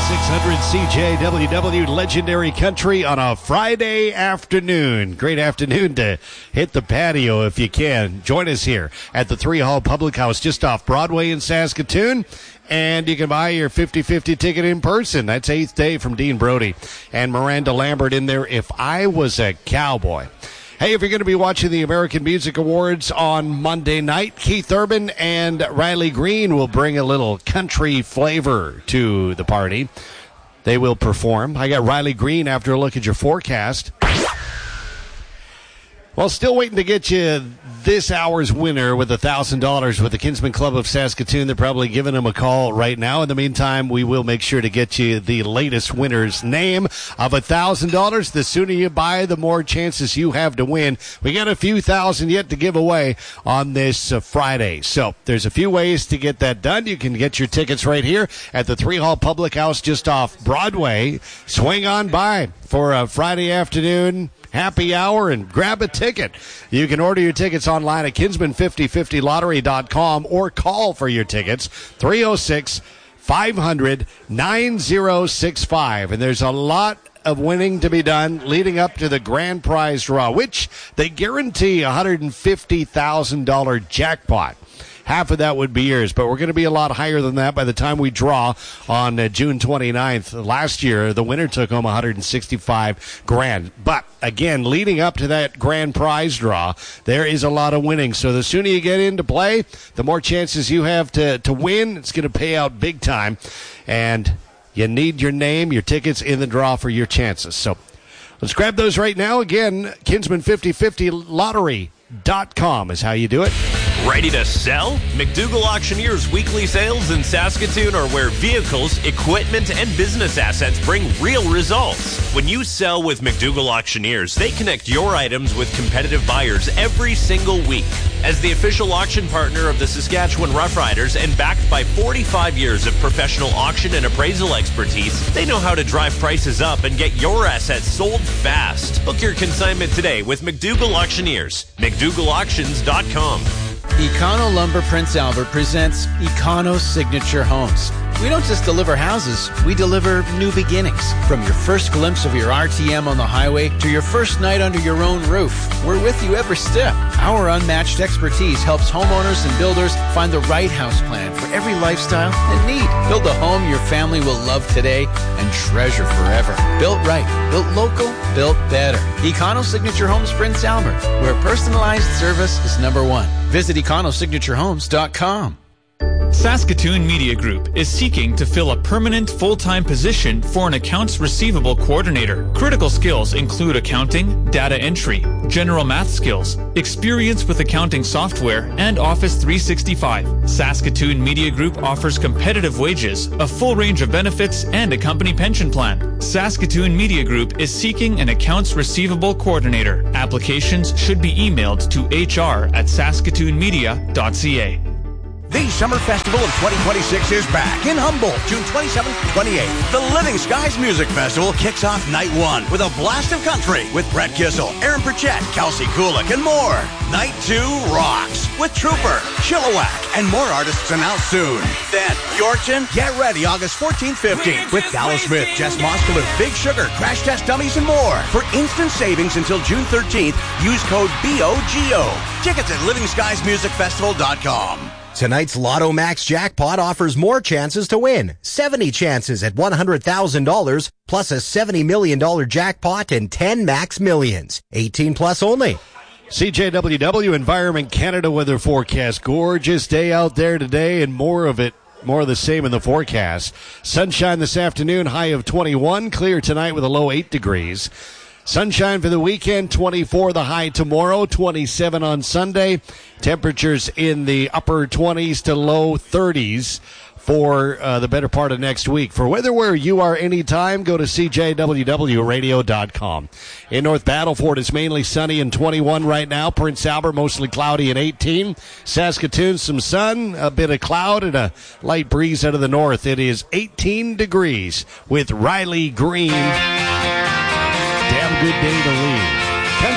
600 CJWW Legendary Country on a Friday afternoon. Great afternoon to hit the patio if you can. Join us here at the 3 Hall Public House just off Broadway in Saskatoon. And you can buy your 50-50 ticket in person. That's 8th Day from Dean Brody and Miranda Lambert in there. If I Was a Cowboy. Hey, if you're going to be watching the American Music Awards on Monday night, Keith Urban and Riley Green will bring a little country flavor to the party. They will perform. I got Riley Green after a look at your forecast. Well, still waiting to get you this hour's winner with $1,000 with the Kinsman Club of Saskatoon. They're probably giving him a call right now. In the meantime, we will make sure to get you the latest winner's name of $1,000. The sooner you buy, the more chances you have to win. We got a few thousand yet to give away on this Friday. So there's a few ways to get that done. You can get your tickets right here at the 3 Hall Public House just off Broadway. Swing on by for a Friday afternoon happy hour and grab a ticket. You can order your tickets online at kinsman5050lottery.com or call for your tickets 306-500-9065. And there's a lot of winning to be done leading up to the grand prize draw, which they guarantee $150,000 jackpot. Half of that would be yours, but we're going to be a lot higher than that by the time we draw on June 29th. Last year, the winner took home $165,000. But again, leading up to that grand prize draw, there is a lot of winning. So the sooner you get into play, the more chances you have to win. It's going to pay out big time. And you need your name, your tickets in the draw for your chances. So let's grab those right now. Again, kinsman5050lottery.com is how you do it. Ready to sell? McDougall Auctioneers weekly sales in Saskatoon are where vehicles, equipment, and business assets bring real results. When you sell with McDougall Auctioneers, they connect your items with competitive buyers every single week. As the official auction partner of the Saskatchewan Roughriders and backed by 45 years of professional auction and appraisal expertise, they know how to drive prices up and get your assets sold fast. Book your consignment today with McDougall Auctioneers. McDougallAuctions.com. Econo Lumber Prince Albert presents Econo Signature Homes. We don't just deliver houses, we deliver new beginnings. From your first glimpse of your RTM on the highway to your first night under your own roof, we're with you every step. Our unmatched expertise helps homeowners and builders find the right house plan for every lifestyle and need. Build a home your family will love today and treasure forever. Built right, built local, built better. Econo Signature Homes Prince Albert, where personalized service is number one. Visit EconoSignatureHomes.com. Saskatoon Media Group is seeking to fill a permanent full-time position for an accounts receivable coordinator. Critical skills include accounting, data entry, general math skills, experience with accounting software, and Office 365. Saskatoon Media Group offers competitive wages, a full range of benefits, and a company pension plan. Saskatoon Media Group is seeking an accounts receivable coordinator. Applications should be emailed to hr@saskatoonmedia.ca. The Summer Festival of 2026 is back in Humboldt, June 27th to 28th. The Living Skies Music Festival kicks off night one with a blast of country with Brett Kissel, Aaron Pritchett, Kelsey Kulik, and more. Night two rocks with Trooper, Chilliwack, and more artists announced soon. Then, Yorkton, get ready August 14th, 15th with Dallas Smith, Jess Moskalu, Big Sugar, Crash Test Dummies, and more. For instant savings until June 13th, use code BOGO. Tickets at livingskiesmusicfestival.com. Tonight's Lotto Max Jackpot offers more chances to win. 70 chances at $100,000 plus a $70 million jackpot and 10 max millions. 18 plus only. CJWW Environment Canada weather forecast. Gorgeous day out there today and more of it. More of the same in the forecast. Sunshine this afternoon, high of 21. Clear tonight with a low 8 degrees. Sunshine for the weekend, 24 the high tomorrow, 27 on Sunday. Temperatures in the upper 20s to low 30s for the better part of next week. For weather where you are anytime, go to CJWWradio.com. In North Battleford, it's mainly sunny and 21 right now. Prince Albert, mostly cloudy and 18. Saskatoon, some sun, a bit of cloud, and a light breeze out of the north. It is 18 degrees with Riley Green. Damn good day to leave.